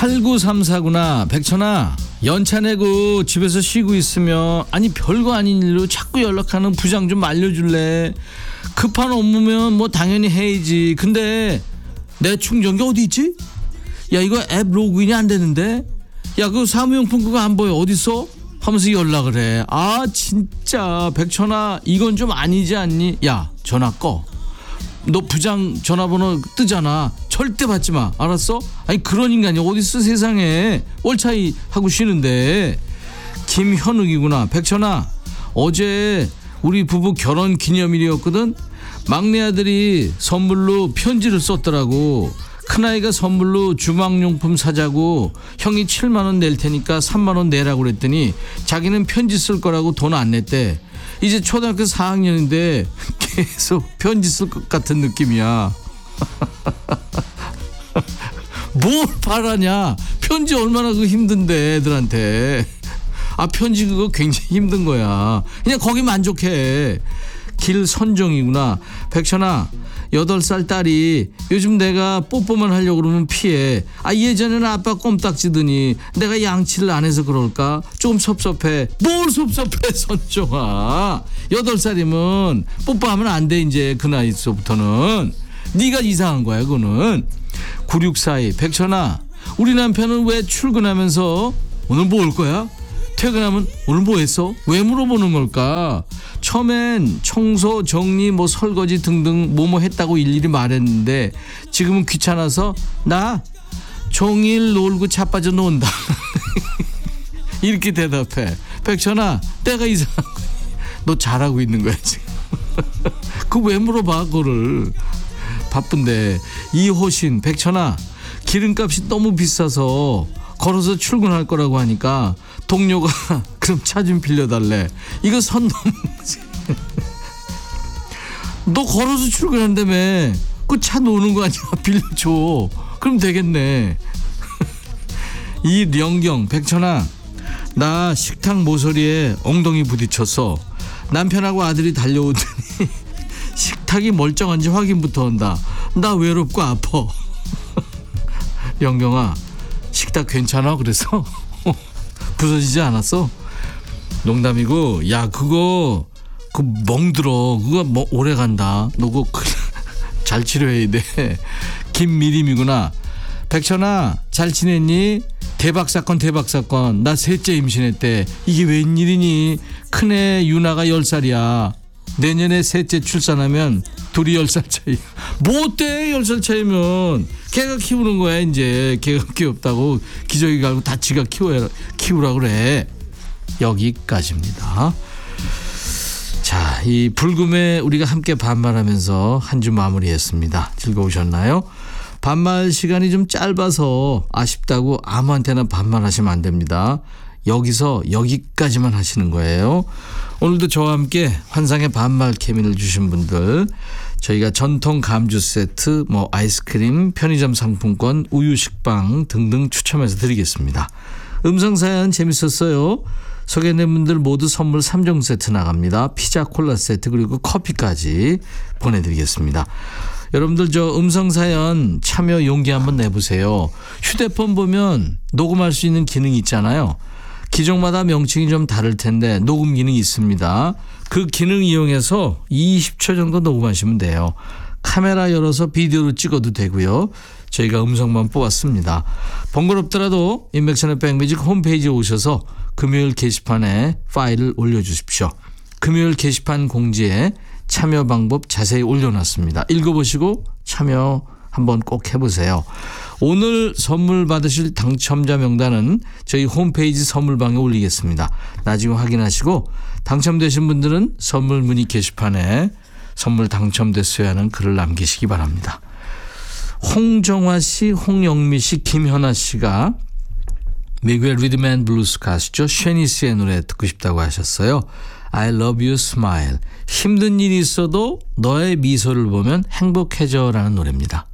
8934구나. 백천아, 연차 내고 집에서 쉬고 있으면 아니 별거 아닌 일로 자꾸 연락하는 부장 좀 알려줄래? 급한 업무면 뭐 당연히 해야지. 근데 내 충전기 어디 있지? 야, 이거 앱 로그인이 안 되는데? 야, 그 사무용품 그거 안 보여? 어디 있어? 하면서 연락을 해. 아 진짜 백천아, 이건 좀 아니지 않니? 야, 전화 꺼. 너 부장 전화번호 뜨잖아. 절대 받지 마. 알았어? 아니 그런 인간이 어딨어 세상에. 월차이 하고 쉬는데. 김현욱이구나. 백천아, 어제 우리 부부 결혼 기념일이었거든. 막내 아들이 선물로 편지를 썼더라고. 큰아이가 선물로 주방용품 사자고 형이 7만 원 낼 테니까 3만 원 내라고 그랬더니 자기는 편지 쓸 거라고 돈 안 냈대. 이제 초등학교 4학년인데 계속 편지 쓸 것 같은 느낌이야. 뭘 바라냐. 편지 얼마나 그 힘든데 애들한테. 아, 편지 그거 굉장히 힘든 거야. 그냥 거기 만족해. 길선정이구나. 백천아, 8살 딸이 요즘 내가 뽀뽀만 하려고 그러면 피해. 아, 예전에는 아빠 꼼딱지더니 내가 양치를 안 해서 그럴까? 좀 섭섭해. 뭘 섭섭해 선정아. 8살이면 뽀뽀하면 안 돼. 이제 그 나이서부터는. 네가 이상한 거야 그거는. 9642. 백천아, 우리 남편은 왜 출근하면서 오늘 뭐 올 거야? 퇴근하면 오늘 뭐 했어? 왜 물어보는 걸까? 처음엔 청소, 정리, 뭐 설거지 등등 뭐뭐 했다고 일일이 말했는데 지금은 귀찮아서 나 종일 놀고 자빠져 논다. 이렇게 대답해. 백천아, 때가 이상한 거야. 너 잘하고 있는 거야 지금. 그거 왜 물어봐 그거를. 바쁜데. 이호신. 백천아, 기름값이 너무 비싸서 걸어서 출근할 거라고 하니까 동료가 그럼 차 좀 빌려달래. 이거 선 넘지. 너 걸어서 출근한다며. 그 차 노는 거 아니야. 빌려줘. 그럼 되겠네. 이령경. 백천아, 나 식탁 모서리에 엉덩이 부딪혔어. 남편하고 아들이 달려오더니 식탁이 멀쩡한지 확인부터 한다. 나 외롭고 아파. 영경아, 식탁 괜찮아? 그래서 부서지지 않았어? 농담이고. 야, 그거 그 멍들어. 그거 뭐 오래 간다. 너 그거 잘 치료해야 돼. 김미림이구나. 백천아, 잘 지냈니? 대박 사건 대박 사건. 나 셋째 임신했대. 이게 웬일이니? 큰애 유나가 10살이야 내년에 셋째 출산하면 둘이 10살 차이. 뭐 어때 10살 차이면. 걔가 키우는 거야 이제. 걔가 귀엽다고 기저귀 갈고 다 지가 키우라 그래. 여기까지입니다. 자, 이 불금에 우리가 함께 반말하면서 한 주 마무리했습니다. 즐거우셨나요? 반말 시간이 좀 짧아서 아쉽다고 아무한테나 반말하시면 안 됩니다. 여기서 여기까지만 하시는 거예요. 오늘도 저와 함께 환상의 반말 케미를 주신 분들, 저희가 전통 감주 세트, 뭐 아이스크림, 편의점 상품권, 우유 식빵 등등 추첨해서 드리겠습니다. 음성사연 재밌었어요? 소개된 분들 모두 선물 3종 세트 나갑니다. 피자 콜라 세트 그리고 커피까지 보내드리겠습니다. 여러분들 저 음성사연 참여 용기 한번 내보세요. 휴대폰 보면 녹음할 수 있는 기능이 있잖아요. 기종마다 명칭이 좀 다를 텐데 녹음 기능이 있습니다. 그 기능 이용해서 20초 정도 녹음하시면 돼요. 카메라 열어서 비디오로 찍어도 되고요. 저희가 음성만 뽑았습니다. 번거롭더라도 인백션의 백뮤직 홈페이지에 오셔서 금요일 게시판에 파일을 올려주십시오. 금요일 게시판 공지에 참여 방법 자세히 올려놨습니다. 읽어보시고 참여 한번 꼭 해보세요. 오늘 선물 받으실 당첨자 명단은 저희 홈페이지 선물방에 올리겠습니다. 나중에 확인하시고 당첨되신 분들은 선물 문의 게시판에 선물 당첨됐어요 하는 글을 남기시기 바랍니다. 홍정화 씨, 홍영미 씨, 김현아 씨가 미국의 리드맨 블루스 가수죠. 쉐니스의 노래 듣고 싶다고 하셨어요. I love you smile. 힘든 일이 있어도 너의 미소를 보면 행복해져라는 노래입니다.